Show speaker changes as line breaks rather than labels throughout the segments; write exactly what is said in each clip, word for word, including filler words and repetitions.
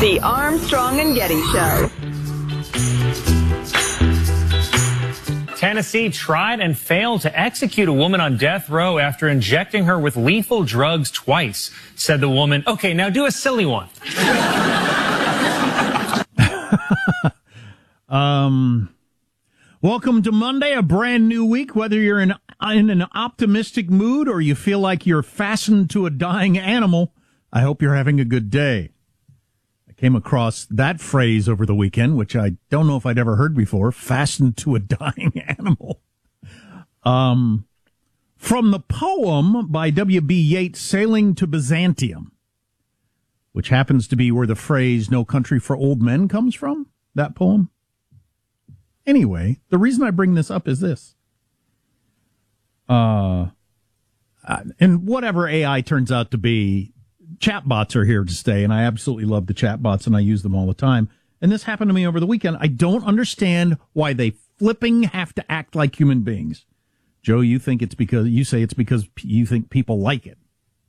The Armstrong and Getty Show.
Tennessee tried and failed to execute a woman on death row after injecting her with lethal drugs twice, said the woman. Okay, now do a silly one.
um, welcome to Monday, a brand new week. Whether you're in, in an optimistic mood or you feel like you're fastened to a dying animal, I hope you're having a good day. Came across that phrase over the weekend, which I don't know if I'd ever heard before, fastened to a dying animal. Um, from the poem by W B Yeats, Sailing to Byzantium, which happens to be where the phrase No Country for Old Men comes from, that poem. Anyway, the reason I bring this up is this. Uh, and whatever A I turns out to be, chatbots are here to stay, and I absolutely love the chatbots, and I use them all the time. And this happened to me over the weekend. I don't understand why they flipping have to act like human beings. Joe, you think it's because you say it's because you think people like it.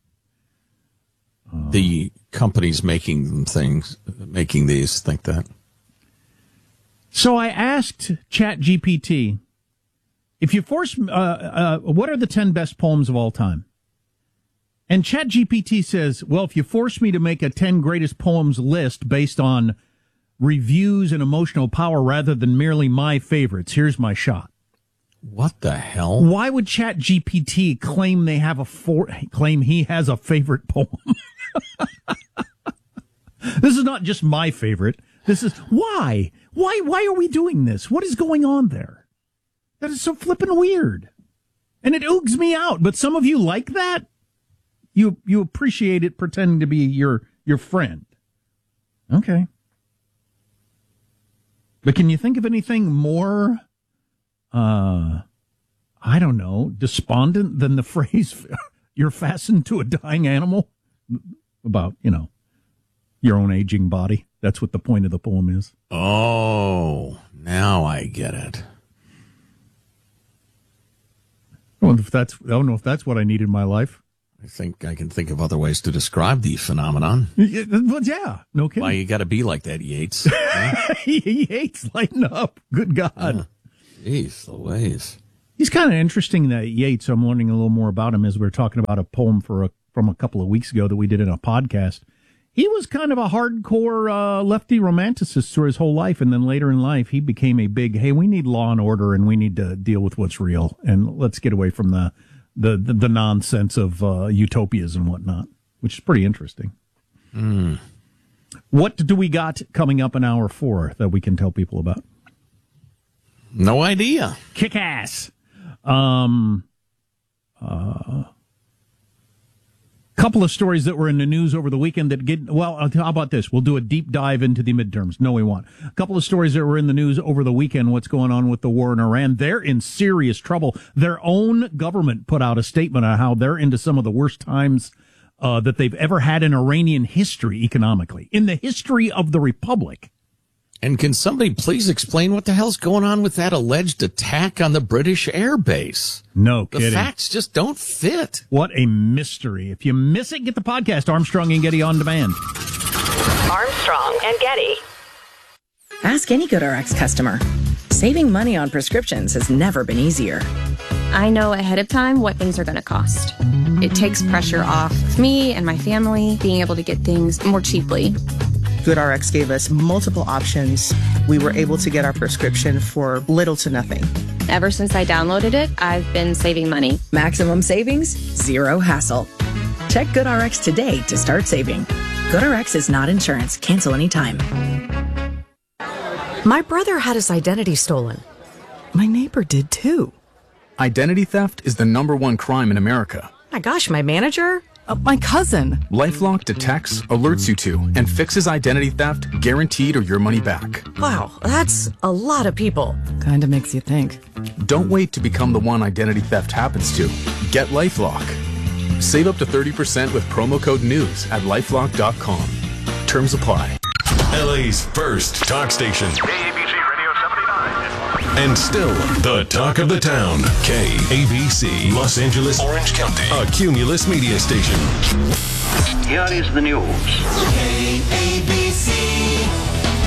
Uh, the companies making them things, making these think that.
So I asked ChatGPT, if you force, uh, uh, what are the ten best poems of all time? And ChatGPT says, well, if you force me to make a ten greatest poems list based on reviews and emotional power rather than merely my favorites, here's my shot.
What the hell?
Why would ChatGPT claim they have a for, claim he has a favorite poem? This is not just my favorite. This is why? Why why are we doing this? What is going on there? That is so flippin' weird. And it oogs me out, but some of you like that? You you appreciate it pretending to be your your friend. Okay. But can you think of anything more, uh, I don't know, despondent than the phrase, you're fastened to a dying animal? About, you know, your own aging body. That's what the point of the poem is.
Oh, now I get it.
I don't know if that's, I don't know if that's what I need in my life.
I think I can think of other ways to describe the phenomenon.
Yeah, well, yeah, no kidding.
Why you got to be like that, Yates? Huh?
Yates, lighten up. Good God.
Uh, Jeez Louise.
He's kind of interesting, that Yates. I'm learning a little more about him as we we're talking about a poem for a, from a couple of weeks ago that we did in a podcast. He was kind of a hardcore uh, lefty romanticist through his whole life, and then later in life he became a big, hey, we need law and order and we need to deal with what's real, and let's get away from the The, the the nonsense of uh, utopias and whatnot, which is pretty interesting.
Mm.
What do we got coming up in hour four that we can tell people about?
No idea.
Kick ass. Um, uh, couple of stories that were in the news over the weekend that get, well, how about this? We'll do a deep dive into the midterms. No, we won't. A couple of stories that were in the news over the weekend. What's going on with the war in Iran? They're in serious trouble. Their own government put out a statement on how they're into some of the worst times uh, that they've ever had in Iranian history economically, in the history of the republic.
And can somebody please explain what the hell's going on with that alleged attack on the British air base?
No
the
kidding.
The facts just don't fit.
What a mystery. If you miss it, get the podcast, Armstrong and Getty On Demand.
Armstrong and Getty.
Ask any GoodRx customer. Saving money on prescriptions has never been easier.
I know ahead of time what things are going to cost. It takes pressure off of me and my family being able to get things more cheaply.
GoodRx gave us multiple options. We were able to get our prescription for little to nothing.
Ever since I downloaded it, I've been saving money.
Maximum savings, zero hassle. Check GoodRx today to start saving. GoodRx is not insurance. Cancel anytime.
My brother had his identity stolen. My neighbor did too.
Identity theft is the number one crime in America.
My gosh, my manager? Uh, my cousin.
LifeLock detects, alerts you to, and fixes identity theft, guaranteed or your money back.
Wow, that's a lot of people.
Kinda makes you think.
Don't wait to become the one identity theft happens to. Get LifeLock. Save up to thirty percent with promo code NEWS at lifelock dot com. Terms apply.
L A's first talk station.
K A B C Radio seventy-nine.
And still the talk of the town. K A B C, Los Angeles, Orange County. A Cumulus media station.
Here is the news.
K A B C.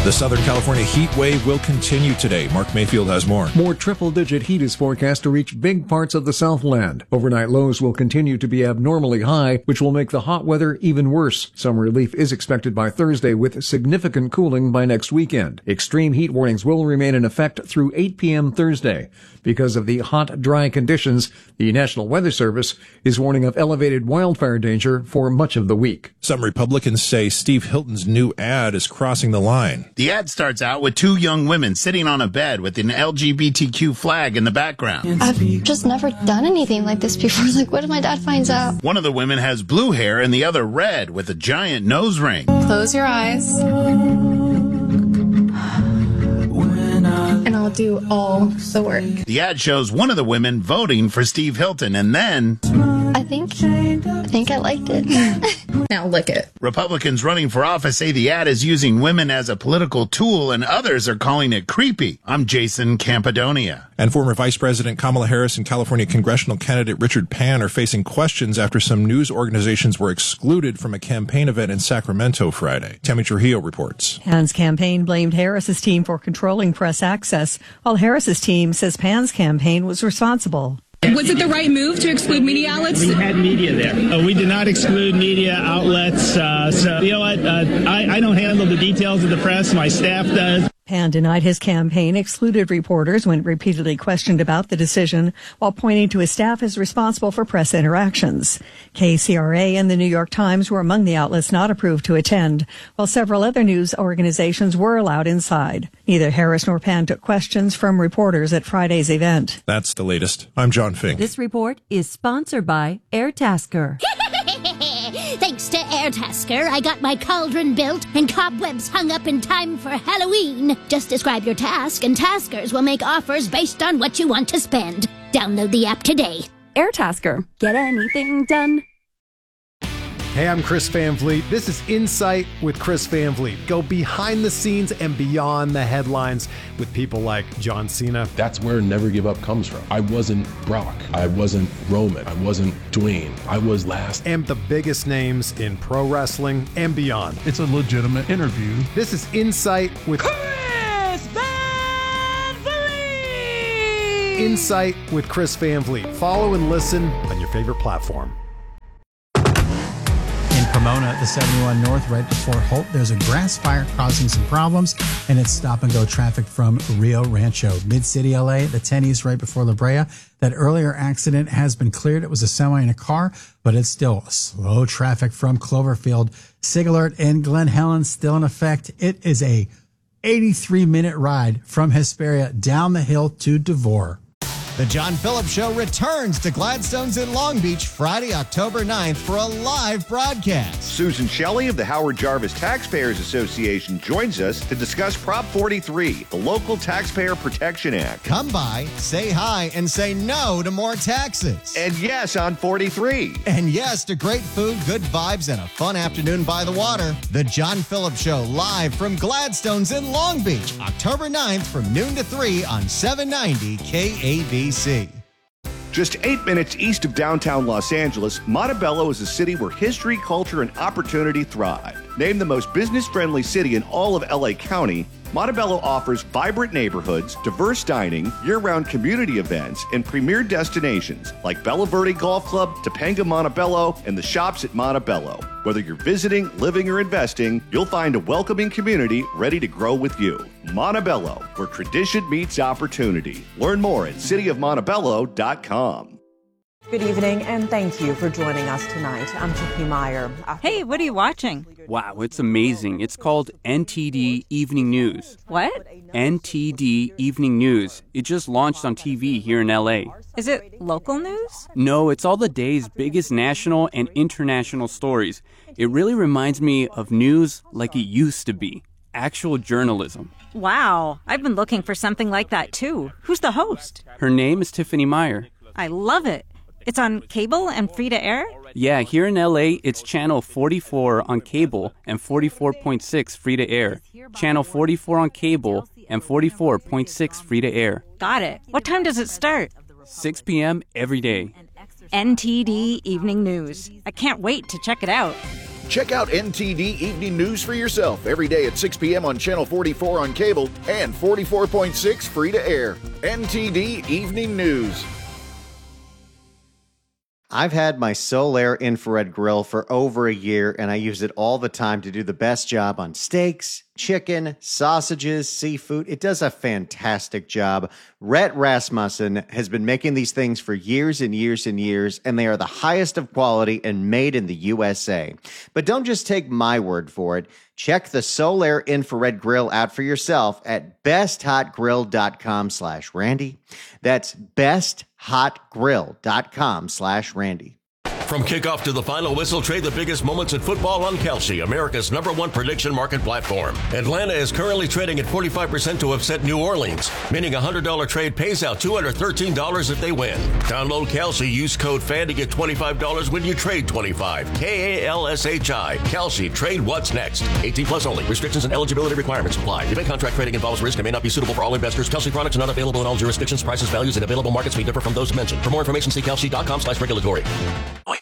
The Southern California heat wave will continue today. Mark Mayfield has more.
More triple-digit heat is forecast to reach big parts of the Southland. Overnight lows will continue to be abnormally high, which will make the hot weather even worse. Some relief is expected by Thursday with significant cooling by next weekend. Extreme heat warnings will remain in effect through eight p.m. Thursday. Because of the hot, dry conditions, the National Weather Service is warning of elevated wildfire danger for much of the week.
Some Republicans say Steve Hilton's new ad is crossing the line.
The ad starts out with two young women sitting on a bed with an L G B T Q flag in the background.
I've just never done anything like this before. Like, what if my dad finds out?
One of the women has blue hair and the other red with a giant nose ring.
Close your eyes. And I'll do all the work.
The ad shows one of the women voting for Steve Hilton, and then...
I think, I think I liked it. Now lick it.
Republicans running for office say the ad is using women as a political tool, and others are calling it creepy. I'm Jason Campadonia.
And former Vice President Kamala Harris and California congressional candidate Richard Pan are facing questions after some news organizations were excluded from a campaign event in Sacramento Friday. Tammy Trujillo reports.
Pan's campaign blamed Harris's team for controlling press access, while Harris's team says Pan's campaign was responsible.
Was it the right move to exclude media outlets?
We had media there. Uh, we did not exclude media outlets. Uh, so, you know what? Uh, I, I don't handle the details of the press. My staff does.
Pan denied his campaign excluded reporters when repeatedly questioned about the decision, while pointing to his staff as responsible for press interactions. K C R A and the New York Times were among the outlets not approved to attend, while several other news organizations were allowed inside. Neither Harris nor Pan took questions from reporters at Friday's event.
That's the latest. I'm John Fink.
This report is sponsored by Airtasker.
Thanks to Airtasker, I got my cauldron built and cobwebs hung up in time for Halloween. Just describe your task and Taskers will make offers based on what you want to spend. Download the app today.
Airtasker. Get anything done?
Hey, I'm Chris Van Vliet. This is Insight with Chris Van Vliet. Go behind the scenes and beyond the headlines with people like John Cena.
That's where Never Give Up comes from. I wasn't Brock. I wasn't Roman. I wasn't Dwayne. I was last.
And the biggest names in pro wrestling and beyond.
It's a legitimate interview.
This is Insight with
Chris Van Vliet.
Insight with Chris Van Vliet. Follow and listen on your favorite platform.
Pomona, the seventy-one North, right before Holt, there's a grass fire causing some problems, and it's stop-and-go traffic from Rio Rancho. Mid-City L A, the ten East, right before La Brea. That earlier accident has been cleared. It was a semi in a car, but it's still slow traffic from Cloverfield. Sig Alert in Glen Helen still in effect. It is a eighty-three minute ride from Hesperia down the hill to Devore.
The John Phillips Show returns to Gladstone's in Long Beach Friday, October ninth for a live broadcast.
Susan Shelley of the Howard Jarvis Taxpayers Association joins us to discuss Prop forty-three, the Local Taxpayer Protection Act.
Come by, say hi, and say no to more taxes.
And yes on forty-three.
And yes to great food, good vibes, and a fun afternoon by the water. The John Phillips Show live from Gladstone's in Long Beach, October ninth from noon to three on seven ninety K A B C.
Just eight minutes east of downtown Los Angeles, Montebello is a city where history, culture, and opportunity thrive. Named the most business-friendly city in all of L A County, Montebello offers vibrant neighborhoods, diverse dining, year-round community events, and premier destinations like Bella Verde Golf Club, Topanga Montebello, and the shops at Montebello. Whether you're visiting, living, or investing, you'll find a welcoming community ready to grow with you. Montebello, where tradition meets opportunity. Learn more at city of montebello dot com.
Good evening, and thank you for joining us tonight. I'm Tiffany Meyer.
Hey, what are you watching?
Wow, it's amazing. It's called N T D Evening News.
What?
N T D Evening News. It just launched on T V here in L A.
Is it local news?
No, it's all the day's biggest national and international stories. It really reminds me of news like it used to be. Actual journalism.
Wow, I've been looking for something like that too. Who's the host?
Her name is Tiffany Meyer.
I love it. It's on cable and free to air?
Yeah, here in L A, it's channel forty-four on cable and forty-four point six free to air. Channel forty-four on cable and forty-four point six free to air.
Got it. What time does it start?
six p.m. every day.
N T D Evening News. I can't wait to check it out.
Check out N T D Evening News for yourself every day at six p.m. on Channel forty-four on cable and forty-four point six free to air. N T D Evening News.
I've had my Solaire infrared grill for over a year, and I use it all the time to do the best job on steaks, chicken, sausages, seafood. It does a fantastic job. Rhett Rasmussen has been making these things for years and years and years, and they are the highest of quality and made in the U S A. But don't just take my word for it. Check the Solaire infrared grill out for yourself at besthotgrill.com slash Randy. That's besthotgrill.com slash Randy.
From kickoff to the final whistle, trade the biggest moments in football on Kalshi, America's number one prediction market platform. Atlanta is currently trading at forty-five percent to upset New Orleans, meaning a one hundred dollars trade pays out two hundred thirteen dollars if they win. Download Kalshi, use code FAN to get twenty-five dollars when you trade twenty-five. K A L S H I. Kalshi, trade what's next. eighteen plus only. Restrictions and eligibility requirements apply. Event contract trading involves risk and may not be suitable for all investors. Kalshi products are not available in all jurisdictions. Prices, values, and available markets may differ from those mentioned. For more information, see kalshi dot com slash regulatory.